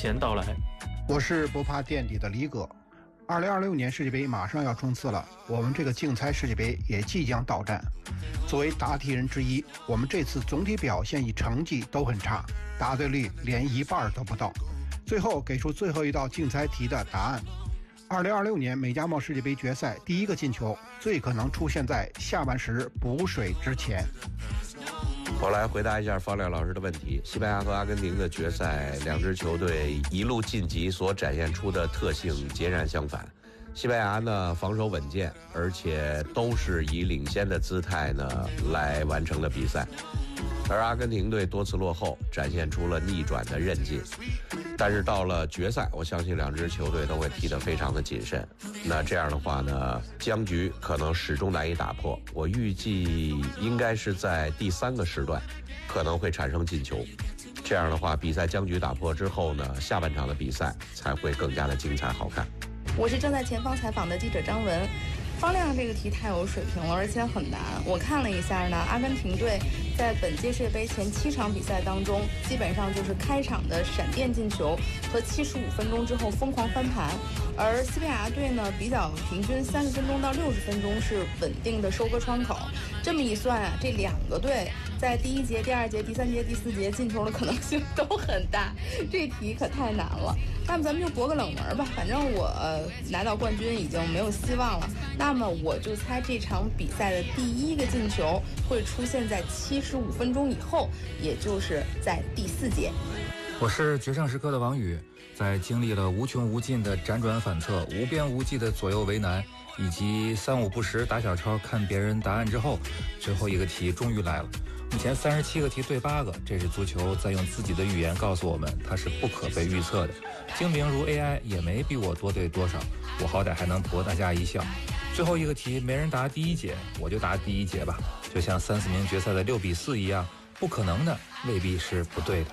前到来。 我是不怕垫底的李哥。2026年世界杯马上要冲刺了，我们这个竞猜世界杯也即将到站。作为答题人之一，我们这次总体表现与成绩都很差，答对率连一半都不到。最后给出最后一道竞猜题的答案：2026年美加贸世界杯决赛第一个进球最可能出现在下半时补水之前。 我来回答一下方亮老师的问题。西班牙和阿根廷的决赛，两支球队一路晋级所展现出的特性截然相反。西班牙呢防守稳健，而且都是以领先的姿态呢来完成了比赛，而阿根廷队多次落后，展现出了逆转的韧劲。但是到了决赛，我相信两支球队都会踢得非常的谨慎。那这样的话呢，僵局可能始终难以打破。我预计应该是在第3个时段可能会产生进球。这样的话，比赛僵局打破之后呢，下半场的比赛才会更加的精彩好看。 我是正在前方采访的记者张文。方亮这个题太有水平了，而且很难。我看了一下呢，阿根廷队在本届世界杯前7场比赛当中，基本上就是开场的闪电进球和75分钟之后疯狂翻盘，而西班牙队呢比较平均30分钟到60分钟是稳定的收割窗口。这么一算啊，这两个队在第1节、第2节、第3节、第4节进球的可能性都很大，这题可太难了。那么咱们就博个冷门吧，反正我拿到冠军已经没有希望了。那么我就猜这场比赛的第1个进球会出现在75分钟以后，也就是在第4节。 我是决胜时刻的王宇，在经历了无穷无尽的辗转反侧、无边无际的左右为难，以及3、5不时打小抄看别人答案之后，最后一个题终于来了。目前37个题对8个，这是足球在用自己的语言告诉我们，它是不可被预测的。精明如 AI 也没比我多对多少，我好歹还能博大家一笑。最后一个题没人答第1节，我就答第1节吧，就像30名决赛的6比4一样，不可能的未必是不对的。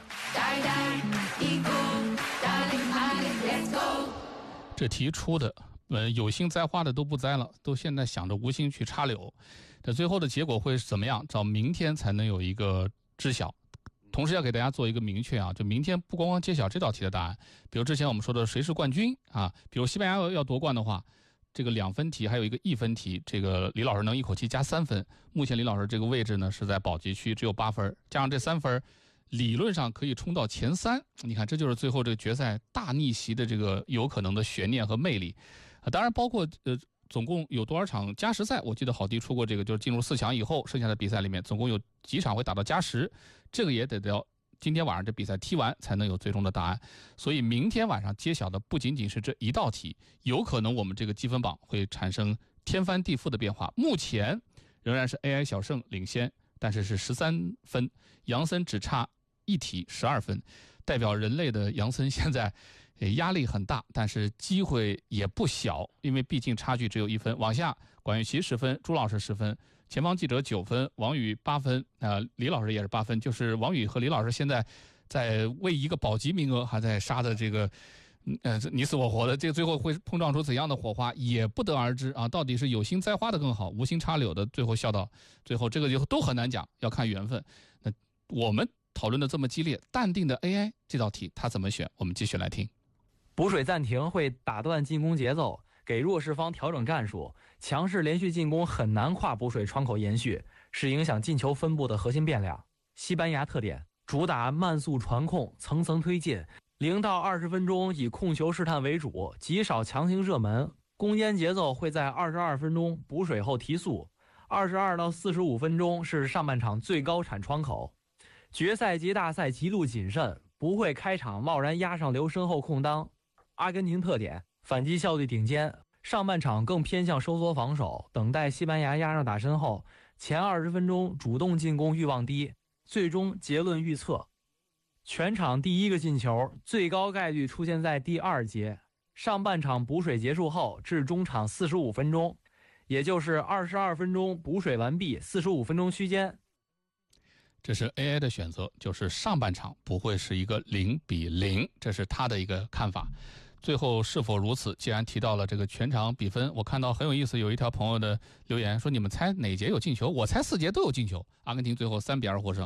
这题出的有心栽花的都不栽了，都现在想着无心去插柳。这最后的结果会怎么样？到明天才能有一个知晓。同时要给大家做一个明确啊，就明天不光光揭晓这道题的答案，比如之前我们说的谁是冠军啊，比如西班牙要夺冠的话，这个2分题还有一个1分题，这个李老师能一口气加3分。目前李老师这个位置呢是在保级区，只有8分，加上这3分，理论上可以冲到前3。你看，这就是最后这个决赛大逆袭的这个有可能的悬念和魅力。当然包括总共有多少场加时赛，我记得郝迪出过这个，就是进入4强以后剩下的比赛里面总共有几场会打到加时，这个也得到今天晚上这比赛踢完才能有最终的答案。所以明天晚上揭晓的不仅仅是这一道题，有可能我们这个积分榜会产生天翻地覆的变化。目前仍然是 AI 小胜领先，但是13分，杨森只差1题12分，代表人类的杨森现在压力很大，但是机会也不小，因为毕竟差距只有1分。往下，管玉琪10分，朱老师10分，前方记者9分，王宇8分，李老师也是8分，就是王宇和李老师现在在为一个保级名额还在杀的这个你死我活的，这个最后会碰撞出怎样的火花也不得而知啊！到底是有心栽花的更好，无心插柳的最后笑到最后，这个就都很难讲，要看缘分。那我们讨论的这么激烈，淡定的 AI 这道题他怎么选？我们继续来听。 补水暂停会打断进攻节奏，给弱势方调整战术，强势连续进攻很难跨补水窗口延续，是影响进球分布的核心变量。西班牙特点，主打慢速传控，层层推进，0到20分钟以控球试探为主，极少强行射门，攻坚节奏会在22分钟补水后提速，22到45分钟是上半场最高产窗口。决赛及大赛极度谨慎，不会开场贸然压上留身后空当。阿根廷特点，反击效率顶尖，上半场更偏向收缩防守，等待西班牙压上打身后，前20分钟主动进攻欲望低。最终结论预测，全场第1个进球最高概率出现在第2节，上半场补水结束后至中场45分钟，也就是22分钟补水完毕，45分钟区间。 这是 AI 的选择，就是上半场不会是一个0比0，这是他的一个看法。最后是否如此？既然提到了这个全场比分，我看到很有意思，有一条朋友的留言说：“你们猜哪节有进球？我猜4节都有进球。”阿根廷最后3比2获胜。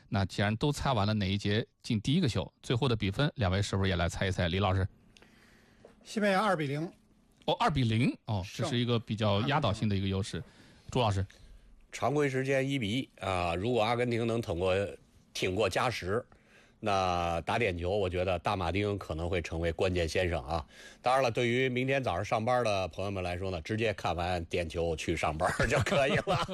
那既然都猜完了，哪一节进第一个球？最后的比分，两位是不是也来猜一猜？李老师， 西班牙2-0。 哦，2-0，哦，这是一个比较压倒性的一个优势。朱老师， 常规时间1-1啊，如果阿根廷能挺过加时，那打点球，我觉得大马丁可能会成为关键先生啊。当然了，对于明天早上上班的朋友们来说呢，直接看完点球去上班就可以了。